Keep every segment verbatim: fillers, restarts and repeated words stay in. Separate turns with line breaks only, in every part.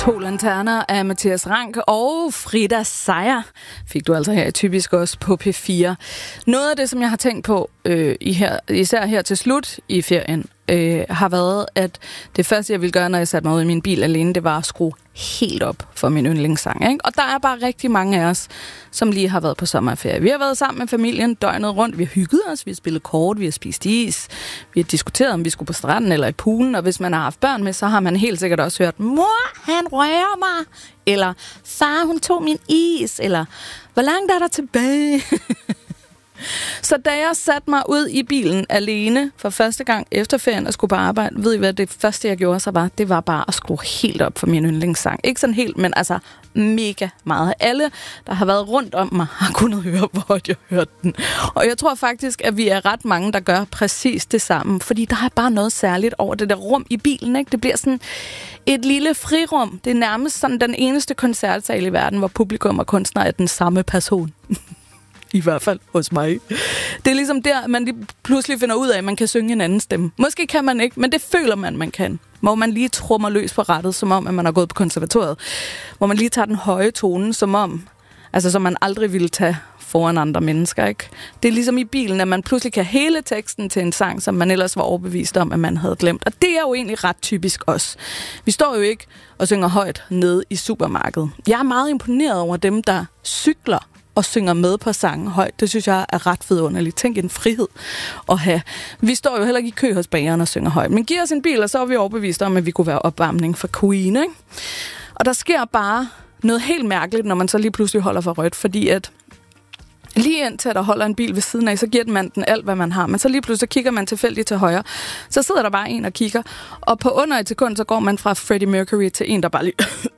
To lanterner af Mathias Rank og Frida Seier fik du altså her typisk også på P fire. Noget af det, som jeg har tænkt på, øh, i her, især her til slut i ferien, øh, har været, at det første, jeg ville gøre, når jeg satte mig ud i min bil alene, det var at skrue helt op for min yndlingssang. Ikke? Og der er bare rigtig mange af os, som lige har været på sommerferie. Vi har været sammen med familien døgnet rundt. Vi har hygget os, vi har spillet kort, vi har spist is. Vi har diskuteret, om vi skulle på stranden eller i poolen. Og hvis man har haft børn med, så har man helt sikkert også hørt, mor, han rører mig. Eller far, hun tog min is. Eller hvor langt er der tilbage? Så da jeg satte mig ud i bilen alene for første gang efter ferien og skulle på arbejde, ved I hvad, det første jeg gjorde så var, det var bare at skrue helt op for min yndlingssang. Ikke sådan helt, men altså mega meget. Alle, der har været rundt om mig, har kunnet høre, hvor jeg hørte den. Og jeg tror faktisk, at vi er ret mange, der gør præcis det samme, fordi der er bare noget særligt over det der rum i bilen. Ikke? Det bliver sådan et lille frirum. Det er nærmest sådan den eneste koncertsal i verden, hvor publikum og kunstner er den samme person. I hvert fald hos mig. Det er ligesom der, man lige pludselig finder ud af, at man kan synge en anden stemme. Måske kan man ikke, men det føler man, man kan. Hvor man lige trummer løs på rattet, som om, at man har gået på konservatoriet. Hvor man lige tager den høje tone, som om, altså som man aldrig ville tage foran andre mennesker, ikke? Det er ligesom i bilen, at man pludselig kan hele teksten til en sang, som man ellers var overbevist om, at man havde glemt. Og det er jo egentlig ret typisk os. Vi står jo ikke og synger højt nede i supermarkedet. Jeg er meget imponeret over dem, der cykler og synger med på sangen højt. Det synes jeg er ret vidunderligt. Tænk en frihed at have. Vi står jo heller ikke i kø hos bageren og synger højt. Men giver os en bil, og så er vi overbevist om, at vi kunne være opvarmning for Queen, ikke? Og der sker bare noget helt mærkeligt, når man så lige pludselig holder for rødt, fordi at lige indtil der holder en bil ved siden af, så giver man den alt, hvad man har. Men så lige pludselig kigger man tilfældigt til højre. Så sidder der bare en og kigger, og på under et sekund, så går man fra Freddie Mercury til en, der bare lige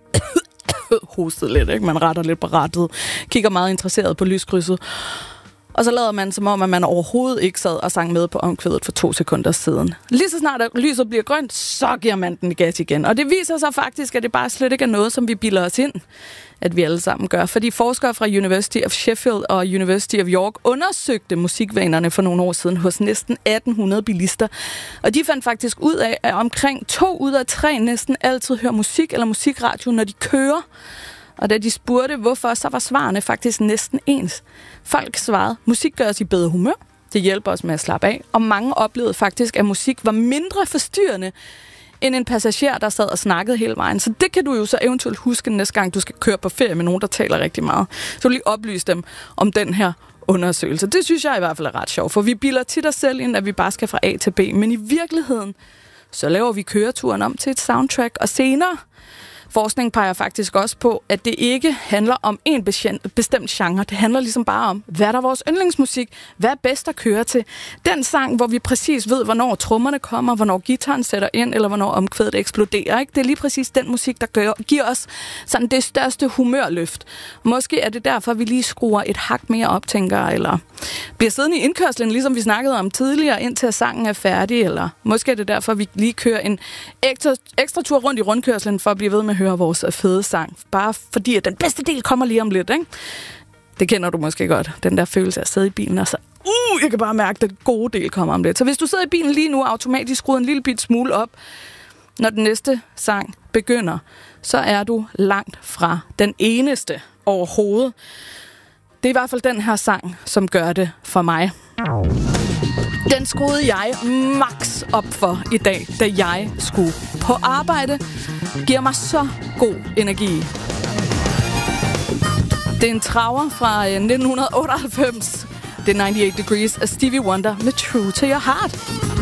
hostet lidt, ikke? Man retter lidt på rattet, kigger meget interesseret på lyskrydset. Og så lader man som om, at man overhovedet ikke sad og sang med på omkvædet for to sekunder siden. Lige så snart lyset bliver grønt, så giver man den gas igen. Og det viser sig faktisk, at det bare slet ikke er noget, som vi bilder os ind, at vi alle sammen gør. Fordi forskere fra University of Sheffield og University of York undersøgte musikvanerne for nogle år siden hos næsten atten hundrede bilister. Og de fandt faktisk ud af, at omkring to ud af tre næsten altid hører musik eller musikradio, når de kører. Og da de spurgte, hvorfor, så var svarene faktisk næsten ens. Folk svarede, musik gør os i bedre humør. Det hjælper os med at slappe af. Og mange oplevede faktisk, at musik var mindre forstyrrende end en passager, der sad og snakkede hele vejen. Så det kan du jo så eventuelt huske næste gang, du skal køre på ferie med nogen, der taler rigtig meget. Så du lige oplyse dem om den her undersøgelse. Det synes jeg i hvert fald er ret sjovt, for vi bilder tit os selv ind, at vi bare skal fra A til B. Men i virkeligheden, så laver vi køreturen om til et soundtrack, og senere forskning peger faktisk også på, at det ikke handler om en bestemt genre. Det handler ligesom bare om, hvad er der vores yndlingsmusik? Hvad er bedst at køre til? Den sang, hvor vi præcis ved, hvornår trommerne kommer, hvornår guitaren sætter ind, eller hvornår omkvædet eksploderer. Ikke? Det er lige præcis den musik, der gør, giver os sådan det største humørløft. Måske er det derfor, vi lige skruer et hak mere op, tænker, eller bliver siddende i indkørslen, ligesom vi snakkede om tidligere, indtil sangen er færdig, eller måske er det derfor, vi lige kører en ekstra, ekstra tur rundt i rundkørslen, for at blive ved med høre vores fede sang. Bare fordi, at den bedste del kommer lige om lidt, ikke? Det kender du måske godt. Den der følelse af at sidde i bilen, og så, uh, jeg kan bare mærke, at den gode del kommer om lidt. Så hvis du sidder i bilen lige nu, automatisk skruer en lille bit smule op, når den næste sang begynder, så er du langt fra den eneste overhovedet. Det er i hvert fald den her sang, som gør det for mig. Den skruede jeg max op for i dag, da jeg skulle på arbejde. Giver mig så god energi. Det er en traver fra nitten otteoghalvfems. Det er otteoghalvfems Degrees af Stevie Wonder med True to Your Heart.